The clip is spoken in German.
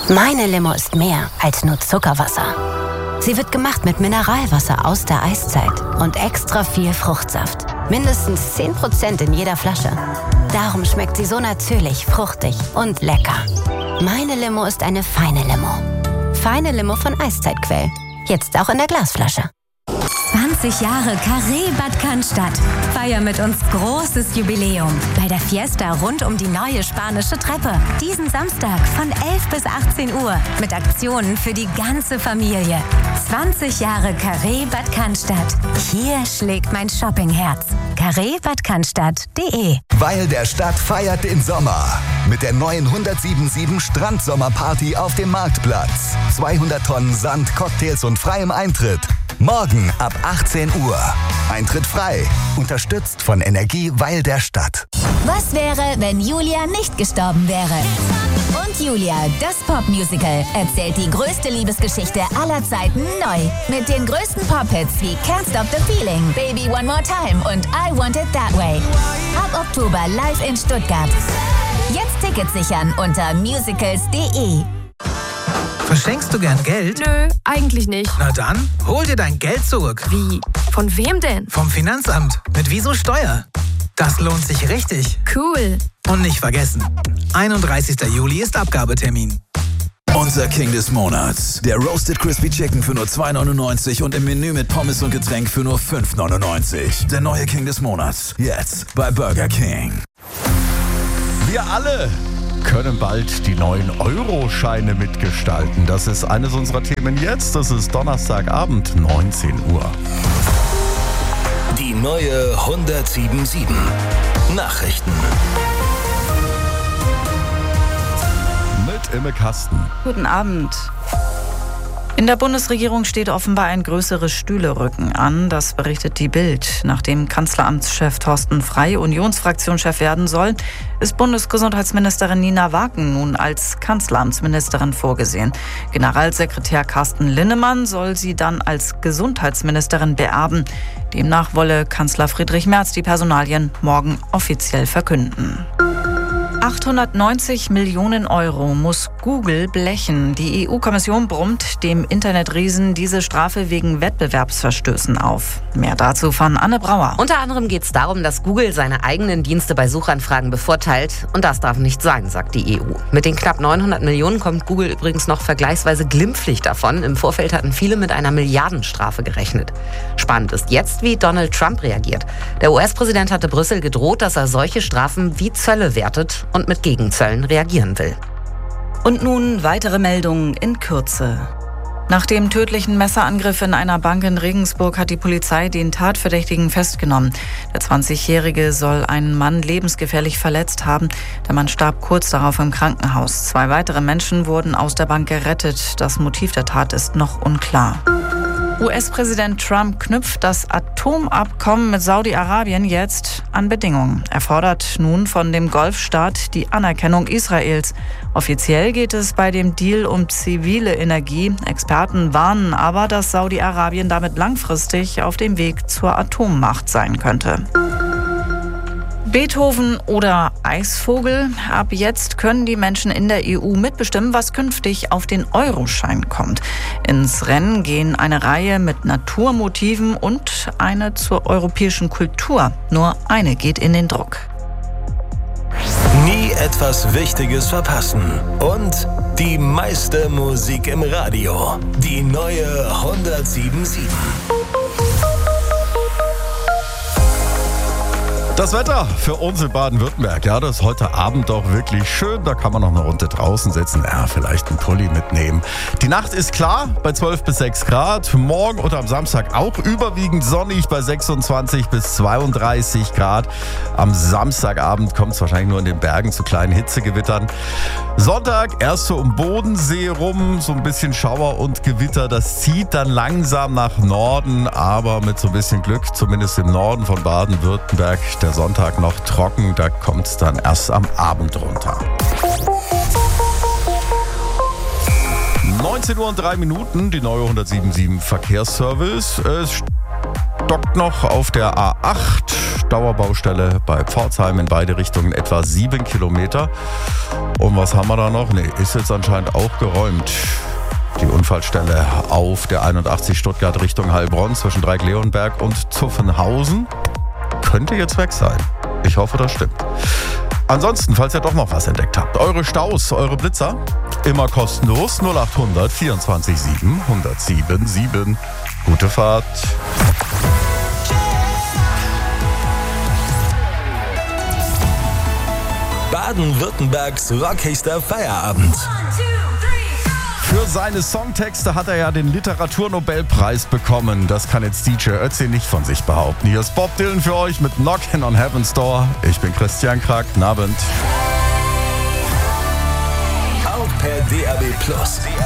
Meine Limo ist mehr als nur Zuckerwasser. Sie wird gemacht mit Mineralwasser aus der Eiszeit und extra viel Fruchtsaft. Mindestens 10% in jeder Flasche. Darum schmeckt sie so natürlich, fruchtig und lecker. Meine Limo ist eine feine Limo. Feine Limo von Eiszeitquell. Jetzt auch in der Glasflasche. 20 Jahre Carré Bad Cannstatt. Feier mit uns großes Jubiläum bei der Fiesta rund um die neue spanische Treppe. Diesen Samstag von 11 bis 18 Uhr mit Aktionen für die ganze Familie. 20 Jahre Carré Bad Cannstatt. Hier schlägt mein Shoppingherz. carrébadcannstatt.de. Weil der Stadt feiert den Sommer. Mit der neuen 107.7 Strandsommerparty auf dem Marktplatz. 200 Tonnen Sand, Cocktails und freiem Eintritt. Morgen ab 18 Uhr. Eintritt frei. Unterstützt von Energie Weil der Stadt. Was wäre, wenn Julia nicht gestorben wäre? Und Julia, das Popmusical, erzählt die größte Liebesgeschichte aller Zeiten neu. Mit den größten Pop-Hits wie Can't Stop the Feeling, Baby One More Time und I Want It That Way. Ab Oktober live in Stuttgart. Jetzt Tickets sichern unter musicals.de. Verschenkst du gern Geld? Nö, eigentlich nicht. Na dann, hol dir dein Geld zurück. Wie? Von wem denn? Vom Finanzamt. Mit Wieso Steuer. Das lohnt sich richtig. Cool. Und nicht vergessen, 31. Juli ist Abgabetermin. Unser King des Monats. Der Roasted Crispy Chicken für nur 2,99 und im Menü mit Pommes und Getränk für nur 5,99. Der neue King des Monats. Jetzt bei Burger King. Wir alle können bald die neuen Euro-Scheine mitgestalten. Das ist eines unserer Themen jetzt. Das ist Donnerstagabend, 19 Uhr. Die neue 107.7 Nachrichten. Mit Imme Kasten. Guten Abend. In der Bundesregierung steht offenbar ein größeres Stühlerücken an. Das berichtet die Bild. Nachdem Kanzleramtschef Thorsten Frey Unionsfraktionschef werden soll, ist Bundesgesundheitsministerin Nina Wagen nun als Kanzleramtsministerin vorgesehen. Generalsekretär Carsten Linnemann soll sie dann als Gesundheitsministerin beerben. Demnach wolle Kanzler Friedrich Merz die Personalien morgen offiziell verkünden. 890 Millionen Euro muss Google blechen. Die EU-Kommission brummt dem Internetriesen diese Strafe wegen Wettbewerbsverstößen auf. Mehr dazu von Anne Brauer. Unter anderem geht es darum, dass Google seine eigenen Dienste bei Suchanfragen bevorteilt. Und das darf nicht sein, sagt die EU. Mit den knapp 900 Millionen kommt Google übrigens noch vergleichsweise glimpflich davon. Im Vorfeld hatten viele mit einer Milliardenstrafe gerechnet. Spannend ist jetzt, wie Donald Trump reagiert. Der US-Präsident hatte Brüssel gedroht, dass er solche Strafen wie Zölle wertet und mit Gegenzöllen reagieren will. Und nun weitere Meldungen in Kürze. Nach dem tödlichen Messerangriff in einer Bank in Regensburg hat die Polizei den Tatverdächtigen festgenommen. Der 20-Jährige soll einen Mann lebensgefährlich verletzt haben. Der Mann starb kurz darauf im Krankenhaus. 2 weitere Menschen wurden aus der Bank gerettet. Das Motiv der Tat ist noch unklar. US-Präsident Trump knüpft das Atomabkommen mit Saudi-Arabien jetzt an Bedingungen. Er fordert nun von dem Golfstaat die Anerkennung Israels. Offiziell geht es bei dem Deal um zivile Energie. Experten warnen aber, dass Saudi-Arabien damit langfristig auf dem Weg zur Atommacht sein könnte. Beethoven oder Eisvogel? Ab jetzt können die Menschen in der EU mitbestimmen, was künftig auf den Euroschein kommt. Ins Rennen gehen eine Reihe mit Naturmotiven und eine zur europäischen Kultur. Nur eine geht in den Druck. Nie etwas Wichtiges verpassen. Und die meiste Musik im Radio. Die neue 107.7. Das Wetter für uns in Baden-Württemberg, ja, das ist heute Abend doch wirklich schön. Da kann man noch eine Runde draußen sitzen, ja, vielleicht einen Pulli mitnehmen. Die Nacht ist klar bei 12 bis 6 Grad. Morgen und am Samstag auch überwiegend sonnig bei 26 bis 32 Grad. Am Samstagabend kommt es wahrscheinlich nur in den Bergen zu kleinen Hitzegewittern. Sonntag erst so um Bodensee rum, so ein bisschen Schauer und Gewitter. Das zieht dann langsam nach Norden, aber mit so ein bisschen Glück, zumindest im Norden von Baden-Württemberg, der Sonntag noch trocken, da kommt es dann erst am Abend runter. 19 Uhr und 3 Minuten, die neue 107.7 Verkehrsservice. Es stockt noch auf der A8. Dauerbaustelle bei Pforzheim in beide Richtungen etwa 7 Kilometer. Und was haben wir da noch? Nee, ist jetzt anscheinend auch geräumt. Die Unfallstelle auf der 81 Stuttgart Richtung Heilbronn zwischen Dreieck-Leonberg und Zuffenhausen könnte jetzt weg sein. Ich hoffe, das stimmt. Ansonsten, falls ihr doch noch was entdeckt habt, eure Staus, eure Blitzer, immer kostenlos 0800 24 7 107 7. Gute Fahrt. Baden-Württembergs rockigster Feierabend. Für seine Songtexte hat er ja den Literaturnobelpreis bekommen. Das kann jetzt DJ Ötzi nicht von sich behaupten. Hier ist Bob Dylan für euch mit Knockin' on Heaven's Door. Ich bin Christian Krack. Guten Abend. Auch per DAB+.